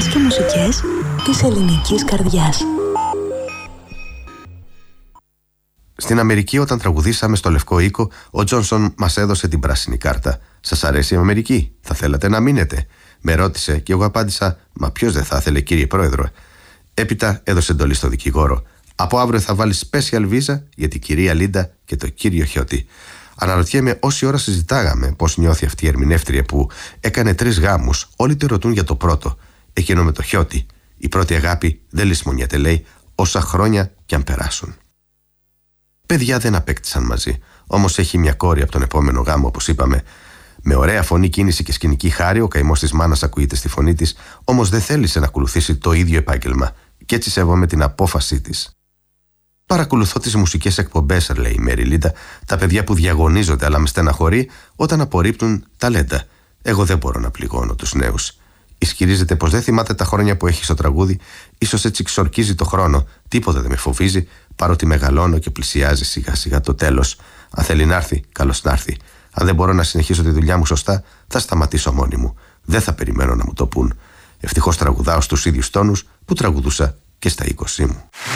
ιδέες και μουσικές της ελληνικής καρδιάς. Στην Αμερική, όταν τραγουδήσαμε στο Λευκό Οίκο, ο Τζόνσον μας έδωσε την πράσινη κάρτα. «Σας αρέσει η Αμερική? Θα θέλατε να μείνετε?» Με ρώτησε και εγώ απάντησα: «Μα ποιος δεν θα ήθελε, κύριε Πρόεδρο?» Έπειτα έδωσε εντολή στο δικηγόρο: «Από αύριο θα βάλει special visa για την κυρία Λίντα και το κύριο Χιώτη». Αναρωτιέμαι, όση ώρα συζητάγαμε, πώς νιώθει αυτή η ερμηνεύτρια που έκανε 3 γάμους. Όλοι τη ρωτούν για το πρώτο. Εκείνο με το Χιώτη. Η πρώτη αγάπη δεν λησμονιέται, λέει, όσα χρόνια κι αν περάσουν. Παιδιά δεν απέκτησαν μαζί. Όμως έχει μια κόρη από τον επόμενο γάμο, όπως είπαμε. Με ωραία φωνή, κίνηση και σκηνική χάρη, ο καημός της μάνας ακούγεται στη φωνή της, όμως δεν θέλησε να ακολουθήσει το ίδιο επάγγελμα. Κι έτσι σέβομαι την απόφασή της. Παρακολουθώ τις μουσικές εκπομπές, λέει η Μέρι Λίντα, τα παιδιά που διαγωνίζονται αλλά με στεναχωρεί όταν απορρίπτουν ταλέντα. Εγώ δεν μπορώ να πληγώνω τους νέους. Ισχυρίζεται πως δεν θυμάται τα χρόνια που έχει στο τραγούδι, ίσως έτσι ξορκίζει το χρόνο. Τίποτα δεν με φοβίζει, παρότι μεγαλώνω και πλησιάζει σιγά σιγά το τέλος. Αν θέλει να έρθει, καλώς να έρθει. Αν δεν μπορώ να συνεχίσω τη δουλειά μου σωστά, θα σταματήσω μόνη μου. Δεν θα περιμένω να μου το πούν. Ευτυχώς τραγουδάω στους ίδιους τόνους που τραγουδούσα και στα 20 μου.